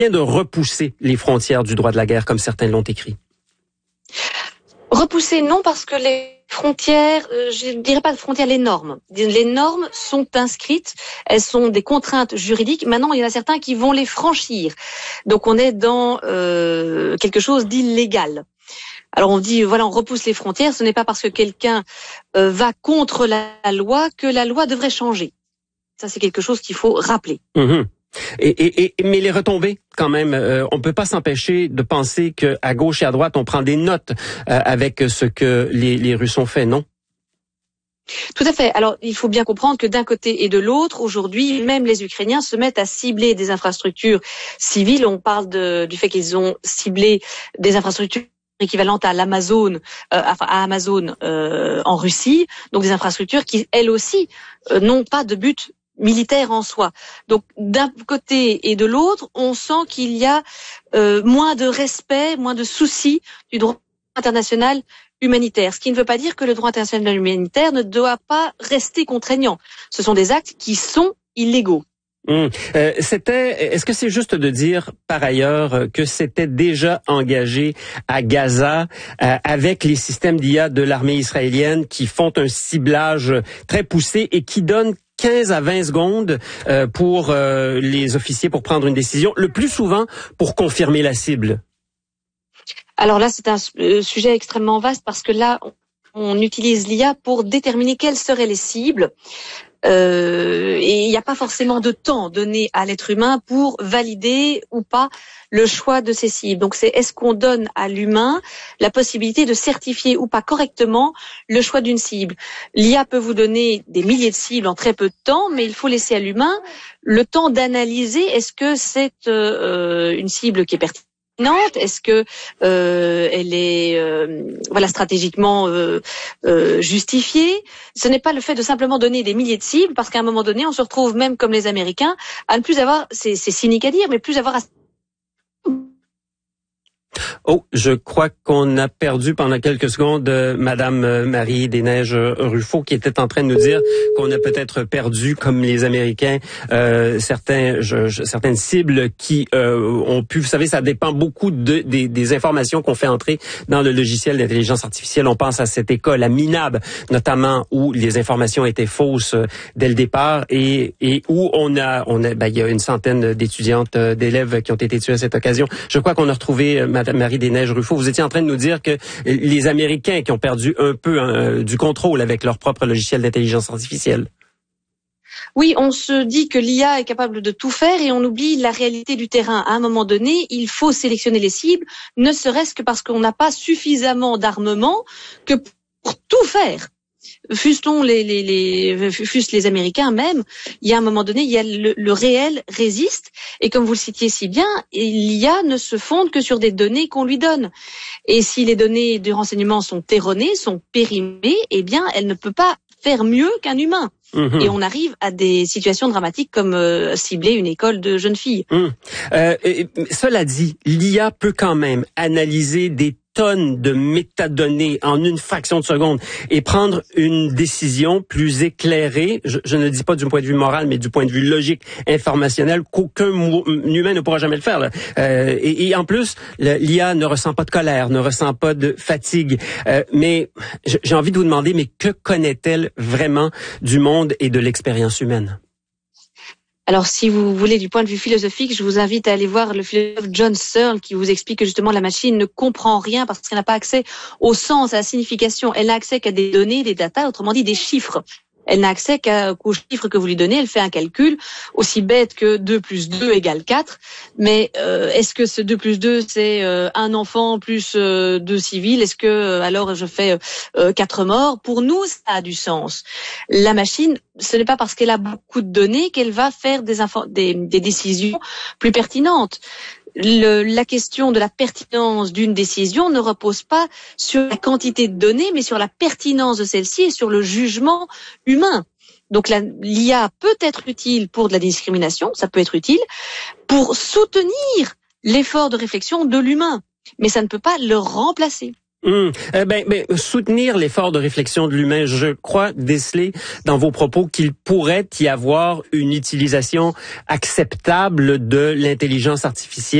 de repousser les frontières du droit de la guerre, comme certains l'ont écrit? Repousser, non, parce que les frontières, je ne dirais pas de frontières, les normes. Les normes sont inscrites, elles sont des contraintes juridiques. Maintenant, il y en a certains qui vont les franchir. Donc, on est dans quelque chose d'illégal. Alors, on dit, voilà, on repousse les frontières. Ce n'est pas parce que quelqu'un va contre la loi que la loi devrait changer. Ça, c'est quelque chose qu'il faut rappeler. Mmh. Mais les retombées, quand même, on peut pas s'empêcher de penser que à gauche et à droite, on prend des notes avec ce que les Russes ont fait, non? Tout à fait. Alors, il faut bien comprendre que d'un côté et de l'autre, aujourd'hui, même les Ukrainiens se mettent à cibler des infrastructures civiles. On parle du fait qu'ils ont ciblé des infrastructures équivalentes à l'Amazon, à Amazon en Russie, donc des infrastructures qui, elles aussi, n'ont pas de but militaire en soi. Donc d'un côté et de l'autre, on sent qu'il y a moins de respect, moins de soucis du droit international humanitaire. Ce qui ne veut pas dire que le droit international humanitaire ne doit pas rester contraignant. Ce sont des actes qui sont illégaux. Est-ce que c'est juste de dire par ailleurs que c'était déjà engagé à Gaza avec les systèmes d'IA de l'armée israélienne qui font un ciblage très poussé et qui donnent 15 à 20 secondes pour les officiers pour prendre une décision, le plus souvent pour confirmer la cible? Alors là, c'est un sujet extrêmement vaste parce que là, on utilise l'IA pour déterminer quelles seraient les cibles. Et il n'y a pas forcément de temps donné à l'être humain pour valider ou pas le choix de ces cibles. Donc est-ce qu'on donne à l'humain la possibilité de certifier ou pas correctement le choix d'une cible. L'IA peut vous donner des milliers de cibles en très peu de temps, mais il faut laisser à l'humain le temps d'analyser est-ce que c'est une cible qui est pertinente. Est-ce que elle est stratégiquement justifiée? Ce n'est pas le fait de simplement donner des milliers de cibles, parce qu'à un moment donné, on se retrouve même comme les Américains à ne plus avoir, c'est cynique à dire, mais plus avoir à... Oh, je crois qu'on a perdu pendant quelques secondes Madame Marie Desneiges Ruffo, qui était en train de nous dire qu'on a peut-être perdu, comme les Américains, certaines cibles qui ont pu. Vous savez, ça dépend beaucoup des informations qu'on fait entrer dans le logiciel d'intelligence artificielle. On pense à cette école, à Minab, notamment, où les informations étaient fausses dès le départ et où il y a une centaine d'étudiantes, d'élèves qui ont été tués à cette occasion. Je crois qu'on a retrouvé Madame Marie Desneiges Ruffo. Vous étiez en train de nous dire que les Américains qui ont perdu un peu du contrôle avec leur propre logiciel d'intelligence artificielle. Oui, on se dit que l'IA est capable de tout faire et on oublie la réalité du terrain. À un moment donné, il faut sélectionner les cibles, ne serait-ce que parce qu'on n'a pas suffisamment d'armement que pour tout faire. Fussent les Américains même, il y a un moment donné, il y a le réel résiste, et comme vous le citiez si bien, l'IA ne se fonde que sur des données qu'on lui donne. Et si les données de renseignement sont erronées, sont périmées, eh bien, elle ne peut pas faire mieux qu'un humain. Et on arrive à des situations dramatiques comme cibler une école de jeunes filles. Cela dit, l'IA peut quand même analyser des tonnes de métadonnées en une fraction de seconde et prendre une décision plus éclairée, je ne dis pas du point de vue moral, mais du point de vue logique, informationnel, qu'aucun humain ne pourra jamais le faire. Là. Et en plus, l'IA ne ressent pas de colère, ne ressent pas de fatigue. Mais j'ai envie de vous demander, mais que connaît-elle vraiment du monde et de l'expérience humaine? Alors, si vous voulez, du point de vue philosophique, je vous invite à aller voir le philosophe John Searle qui vous explique que justement la machine ne comprend rien parce qu'elle n'a pas accès au sens, à la signification. Elle n'a accès qu'à des données, des datas, autrement dit des chiffres. Elle n'a accès qu'aux chiffres que vous lui donnez. Elle fait un calcul aussi bête que 2 plus 2 égale 4. Mais est-ce que ce 2 plus 2, c'est un enfant plus 2 civils? Est-ce que alors je fais 4 morts? Pour nous, ça a du sens. La machine, ce n'est pas parce qu'elle a beaucoup de données qu'elle va faire des décisions plus pertinentes. La question de la pertinence d'une décision ne repose pas sur la quantité de données, mais sur la pertinence de celle-ci et sur le jugement humain. Donc l'IA peut être utile pour de la discrimination, ça peut être utile pour soutenir l'effort de réflexion de l'humain, mais ça ne peut pas le remplacer. Soutenir l'effort de réflexion de l'humain, je crois déceler dans vos propos qu'il pourrait y avoir une utilisation acceptable de l'intelligence artificielle